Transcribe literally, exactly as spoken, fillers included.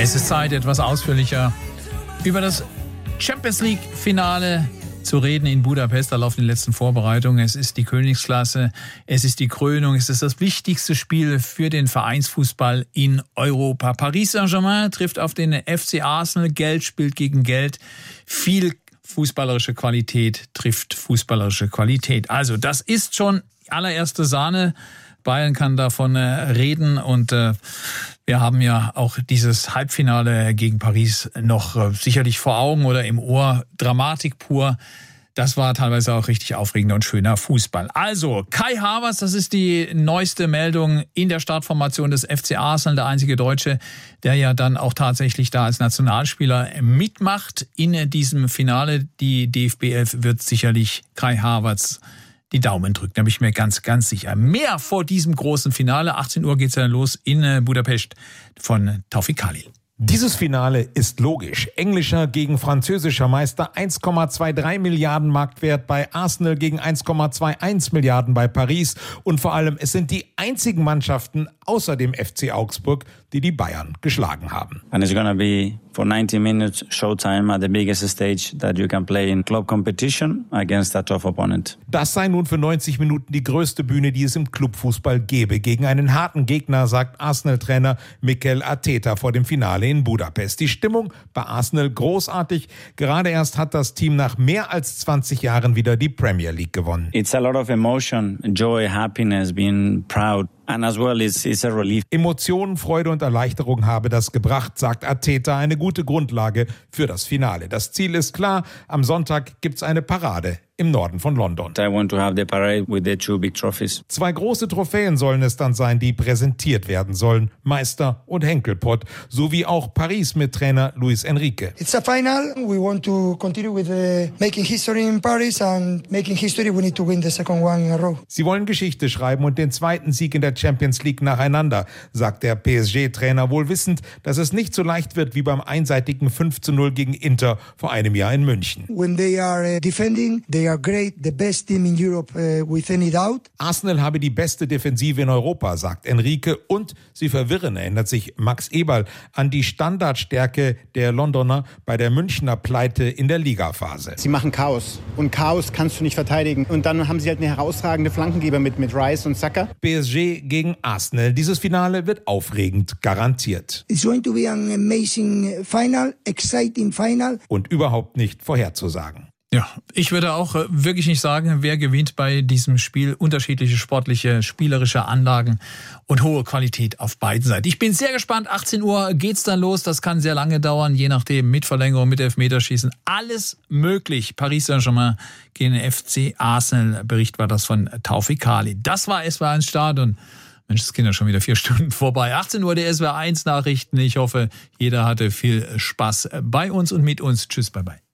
Es ist Zeit, etwas ausführlicher über das Champions-League-Finale zu reden in Budapest. Da laufen die letzten Vorbereitungen. Es ist die Königsklasse, es ist die Krönung, es ist das wichtigste Spiel für den Vereinsfußball in Europa. Paris Saint-Germain trifft auf den F C Arsenal. Geld spielt gegen Geld. Viel fußballerische Qualität trifft fußballerische Qualität. Also das ist schon allererste Sahne. Bayern kann davon reden und äh, wir haben ja auch dieses Halbfinale gegen Paris noch äh, sicherlich vor Augen oder im Ohr. Dramatik pur. Das war teilweise auch richtig aufregender und schöner Fußball. Also Kai Havertz, das ist die neueste Meldung in der Startformation des F C Arsenal, der einzige Deutsche, der ja dann auch tatsächlich da als Nationalspieler mitmacht in diesem Finale. Die D F B elf wird sicherlich Kai Havertz die Daumen drückt, da bin ich mir ganz, ganz sicher. Mehr vor diesem großen Finale. achtzehn Uhr geht's dann los in Budapest von Taufik Khalil. Dieses Finale ist logisch. Englischer gegen französischer Meister, eins Komma dreiundzwanzig Milliarden Marktwert bei Arsenal gegen eins Komma einundzwanzig Milliarden bei Paris. Und vor allem, es sind die einzigen Mannschaften außer dem F C Augsburg, die die Bayern geschlagen haben. And it's gonna be for ninety minutes showtime at the biggest stage that you can play in club competition against a tough opponent. Das sei nun für neunzig Minuten die größte Bühne, die es im Clubfußball gäbe. Gegen einen harten Gegner, sagt Arsenal-Trainer Mikel Arteta vor dem Finale in Budapest. Die Stimmung bei Arsenal großartig. Gerade erst hat das Team nach mehr als zwanzig Jahren wieder die Premier League gewonnen. It's a lot of emotion, joy, happiness, being proud. And as well, it's, it's a relief. Emotionen, Freude und Erleichterung habe das gebracht, sagt Arteta. Eine gute Grundlage für das Finale. Das Ziel ist klar. Am Sonntag gibt's eine Parade im Norden von London. I want to have the parade with the two big trophies. Zwei große Trophäen sollen es dann sein, die präsentiert werden sollen. Meister und Henkelpott. Sowie auch Paris mit Trainer Luis Enrique. It's a final. We want to continue with the making history in Paris and making history. We need to win the second one in a row. Sie wollen Geschichte schreiben und den zweiten Sieg in der Champions League nacheinander, sagt der P S G-Trainer, wohl wissend, dass es nicht so leicht wird wie beim einseitigen fünf zu null gegen Inter vor einem Jahr in München. When they are uh, defending, they are great, the best team in Europe uh, with any doubt. Arsenal habe die beste Defensive in Europa, sagt Enrique, und sie verwirren, erinnert sich Max Eberl an die Standardstärke der Londoner bei der Münchner Pleite in der Ligaphase. Sie machen Chaos und Chaos kannst du nicht verteidigen und dann haben sie halt eine herausragende Flankengeber mit, mit Rice und Saka. P S G gegen Arsenal. Dieses Finale wird aufregend, garantiert. It's going to be an amazing final, exciting final. Und überhaupt nicht vorherzusagen. Ja, ich würde auch äh, wirklich nicht sagen, wer gewinnt bei diesem Spiel. Unterschiedliche sportliche, spielerische Anlagen und hohe Qualität auf beiden Seiten. Ich bin sehr gespannt. achtzehn Uhr geht's dann los. Das kann sehr lange dauern, je nachdem, mit Verlängerung, mit Elfmeterschießen. Alles möglich. Paris Saint-Germain gegen den F C Arsenal. Bericht war das von Taufik Khalil. Das war S W R eins Stadion. Mensch, das ging ja schon wieder vier Stunden vorbei. achtzehn Uhr, der S W R eins Nachrichten. Ich hoffe, jeder hatte viel Spaß bei uns und mit uns. Tschüss, bye bye.